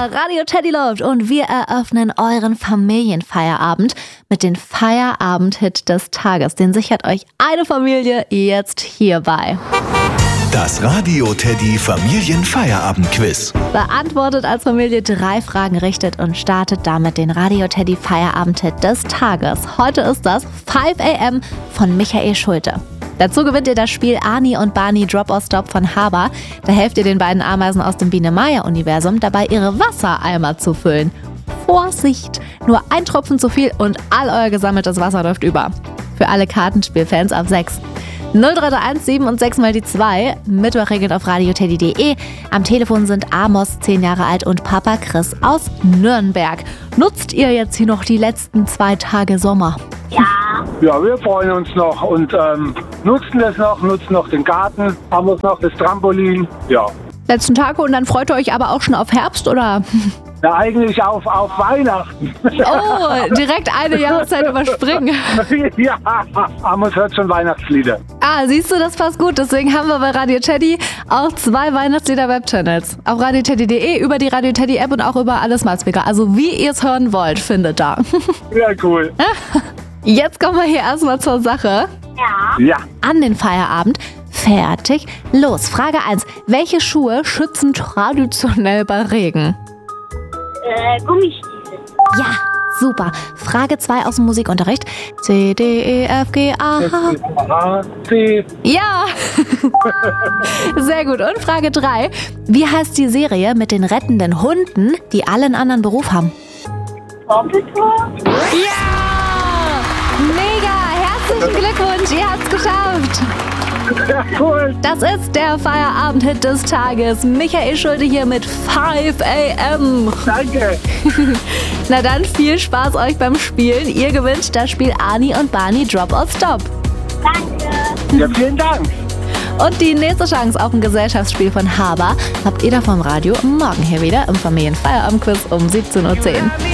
Radio Teddy läuft und wir eröffnen euren Familienfeierabend mit dem Feierabend-Hit des Tages. Den sichert euch eine Familie jetzt hierbei. Das Radio Teddy Familienfeierabend-Quiz. Beantwortet als Familie 3 Fragen richtig und startet damit den Radio Teddy Feierabend-Hit des Tages. Heute ist das 5 AM von Michael Schulte. Dazu gewinnt ihr das Spiel Ani und Barney Drop or Stop von Haber. Da helft ihr den beiden Ameisen aus dem Biene-Meier-Universum dabei, ihre Wassereimer zu füllen. Vorsicht! Nur ein Tropfen zu viel und all euer gesammeltes Wasser läuft über. Für alle Kartenspielfans ab 6. 0331 7 und 6 mal die 2. Mittwochregeln auf radioteddy.de. Am Telefon sind Amos 10 Jahre alt und Papa Chris aus Nürnberg. Nutzt ihr jetzt hier noch die letzten 2 Tage Sommer? Ja, wir freuen uns noch und nutzen noch den Garten, haben uns noch das Trampolin, ja. Letzten Tage und dann freut ihr euch aber auch schon auf Herbst, oder? Ja, eigentlich auf Weihnachten. Oh, direkt eine Jahreszeit überspringen. Ja, Amos hört schon Weihnachtslieder. Ah, siehst du, das passt gut. Deswegen haben wir bei Radio Teddy auch 2 Weihnachtslieder-Webchannels. Auf radioteddy.de, über die Radio Teddy-App und auch über alle Smart Speaker. Also wie ihr es hören wollt, findet da. Ja, cool. Jetzt kommen wir hier erstmal zur Sache. Ja. An den Feierabend. Fertig. Los, Frage 1. Welche Schuhe schützen traditionell bei Regen? Gummistiefel. Ja, super. Frage 2 aus dem Musikunterricht. C, D, E, F, G, A, H. C. Ja. Sehr gut. Und Frage 3. Wie heißt die Serie mit den rettenden Hunden, die alle einen anderen Beruf haben? Paw Patrol. Ja! Mega! Herzlichen Glückwunsch, ihr habt's geschafft! Ja, cool. Das ist der Feierabend-Hit des Tages. Michael Schulte hier mit 5 AM. Danke. Na dann, viel Spaß euch beim Spielen. Ihr gewinnt das Spiel Ani und Barney Drop or Stop. Danke. Ja, vielen Dank. Und die nächste Chance auf ein Gesellschaftsspiel von Haber habt ihr da vom Radio morgen hier wieder im Familienfeierabend-Quiz um 17:10 Uhr.